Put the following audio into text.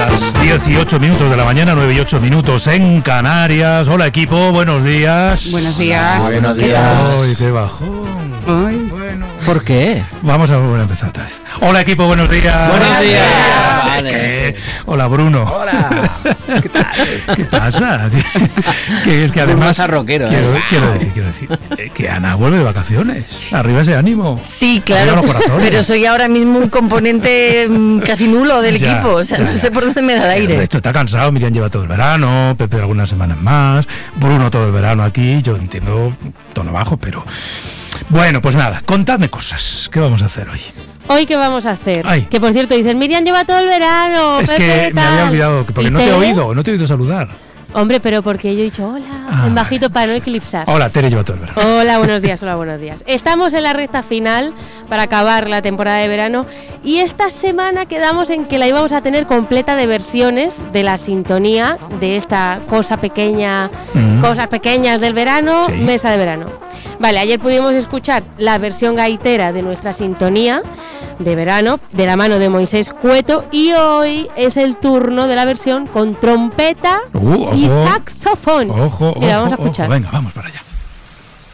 Las 18 minutos de la mañana, 9 y 8 minutos en Canarias. Hola equipo, buenos días. Buenos días. Buenos días. Ay, qué bajón. Ay. Bueno. ¿Por qué? Vamos a volver a empezar otra vez. Hola equipo, buenos días. Buenos días. Vale. Hola Bruno. Hola. ¿Qué tal? ¿Qué pasa? Que es que además rockero, quiero decir que Ana vuelve de vacaciones. Arriba ese ánimo. Sí, Arriba claro, los corazones. pero soy ahora mismo un componente casi nulo del Ya, equipo, o sea, no sé por dónde me da el El aire. resto está cansado, Miriam lleva todo el verano, Pepe algunas semanas más, Bruno todo el verano aquí, yo entiendo tono bajo, pero... Bueno, pues nada, contadme cosas. ¿Qué vamos a hacer hoy? ¿Hoy qué vamos a hacer? Ay. Que por cierto, dicen, Miriam lleva todo el verano. Es Pepe, que me tal. había olvidado, porque ¿Y no te he Tere? oído saludar. Hombre, pero porque yo he dicho hola, Ah, en bajito para no eclipsar. Hola, Tere lleva todo el verano. Hola, buenos días, hola, buenos días. Estamos en la recta final para acabar la temporada de verano y esta semana quedamos en que la íbamos a tener completa de versiones de la sintonía de esta cosa pequeña, cosas pequeñas del verano, Sí. mesa de verano. Vale, ayer pudimos escuchar la versión gaitera de nuestra sintonía de verano, de la mano de Moisés Cueto, y hoy es el turno de la versión con trompeta y Ojo. saxofón. Ojo, Y la vamos a ojo, escuchar. ojo. Venga, vamos para allá.